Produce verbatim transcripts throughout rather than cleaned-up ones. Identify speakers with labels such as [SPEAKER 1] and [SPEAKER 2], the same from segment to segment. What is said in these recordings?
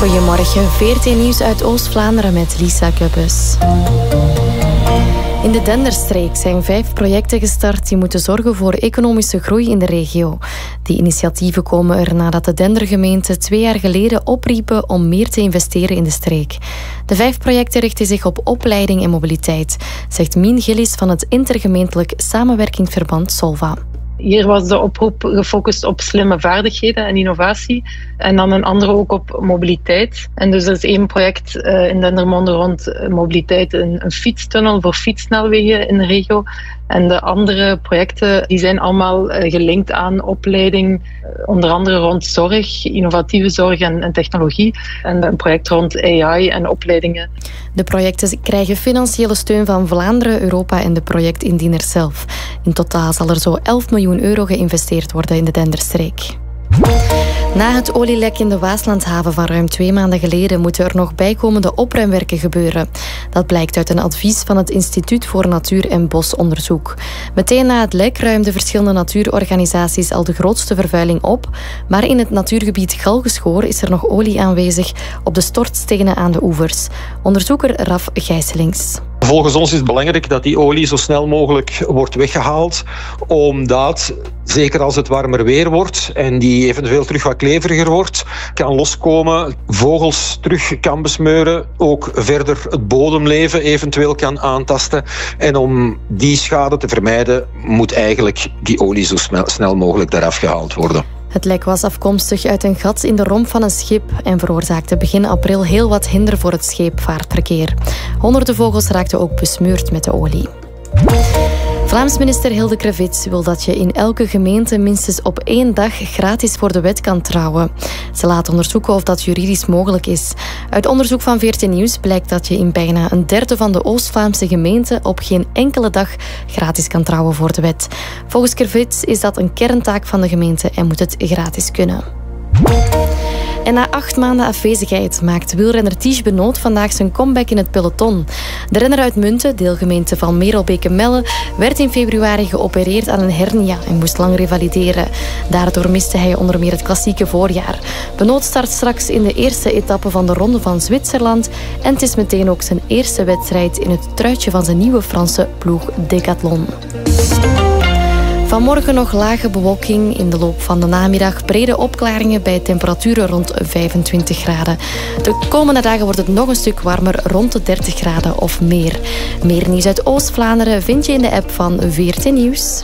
[SPEAKER 1] Goedemorgen, V R T Nieuws uit Oost-Vlaanderen met Lisa Kuppes. In de Denderstreek zijn vijf projecten gestart die moeten zorgen voor economische groei in de regio. Die initiatieven komen er nadat de Dendergemeente twee jaar geleden opriepen om meer te investeren in de streek. De vijf projecten richten zich op opleiding en mobiliteit, zegt Mien Gillis van het intergemeentelijk samenwerkingsverband Solva.
[SPEAKER 2] Hier was de oproep gefocust op slimme vaardigheden en innovatie. En dan een andere ook op mobiliteit. En dus er is één project uh, in Dendermonde rond mobiliteit, een, een fietstunnel voor fietssnelwegen in de regio. En de andere projecten die zijn allemaal uh, gelinkt aan opleiding, uh, onder andere rond zorg, innovatieve zorg en, en technologie. En een project rond A I en opleidingen.
[SPEAKER 1] De projecten krijgen financiële steun van Vlaanderen, Europa en de projectindiener zelf. In totaal zal er zo elf miljoen euro geïnvesteerd worden in de Denderstreek. Na het olielek in de Waaslandhaven van ruim twee maanden geleden moeten er nog bijkomende opruimwerken gebeuren. Dat blijkt uit een advies van het Instituut voor Natuur- en Bosonderzoek. Meteen na het lek ruimden verschillende natuurorganisaties al de grootste vervuiling op, maar in het natuurgebied Galgeschoor is er nog olie aanwezig op de stortstenen aan de oevers. Onderzoeker Raf Gijselings.
[SPEAKER 3] Volgens ons is het belangrijk dat die olie zo snel mogelijk wordt weggehaald, omdat, zeker als het warmer weer wordt en die eventueel terug wat kleveriger wordt, kan loskomen, vogels terug kan besmeuren, ook verder het bodemleven eventueel kan aantasten. En om die schade te vermijden, moet eigenlijk die olie zo snel, snel mogelijk eraf gehaald worden.
[SPEAKER 1] Het lek was afkomstig uit een gat in de romp van een schip en veroorzaakte begin april heel wat hinder voor het scheepvaartverkeer. Honderden vogels raakten ook besmeurd met de olie. Vlaams minister Hilde Krevits wil dat je in elke gemeente minstens op één dag gratis voor de wet kan trouwen. Ze laat onderzoeken of dat juridisch mogelijk is. Uit onderzoek van V R T Nieuws blijkt dat je in bijna een derde van de Oost-Vlaamse gemeenten op geen enkele dag gratis kan trouwen voor de wet. Volgens Krevits is dat een kerntaak van de gemeente en moet het gratis kunnen. En na acht maanden afwezigheid maakt wielrenner Tige Benoot vandaag zijn comeback in het peloton. De renner uit Munten, deelgemeente van Merelbeke-Melle, werd in februari geopereerd aan een hernia en moest lang revalideren. Daardoor miste hij onder meer het klassieke voorjaar. Benoot start straks in de eerste etappe van de Ronde van Zwitserland en het is meteen ook zijn eerste wedstrijd in het truitje van zijn nieuwe Franse ploeg Decathlon. Vanmorgen nog lage bewolking, in de loop van de namiddag brede opklaringen bij temperaturen rond vijfentwintig graden. De komende dagen wordt het nog een stuk warmer, rond de dertig graden of meer. Meer nieuws uit Oost-Vlaanderen vind je in de app van V R T Nieuws.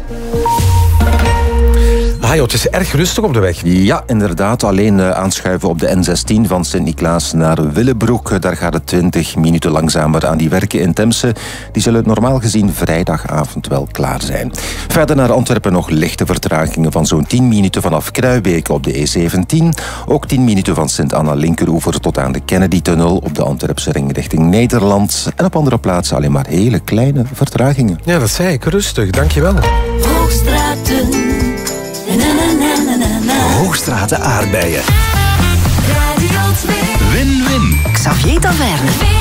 [SPEAKER 4] Ah joh, het is erg rustig op de weg.
[SPEAKER 5] Ja, inderdaad. Alleen uh, aanschuiven op de N zestien van Sint-Niklaas naar Willebroek. Daar gaat het twintig minuten langzamer aan die werken in Temse. Die zullen normaal gezien vrijdagavond wel klaar zijn. Verder naar Antwerpen nog lichte vertragingen van zo'n tien minuten vanaf Kruibeke op de E zeventien. Ook tien minuten van Sint-Anna Linkeroever tot aan de Kennedy-tunnel op de Antwerpse ring richting Nederland. En op andere plaatsen alleen maar hele kleine vertragingen.
[SPEAKER 4] Ja, dat zei ik. Rustig. Dankjewel.
[SPEAKER 6] Hoogstraten.
[SPEAKER 7] Hoogstraten aardbeien.
[SPEAKER 6] Radio twee.
[SPEAKER 7] Win-win.
[SPEAKER 6] Xavier Taverne.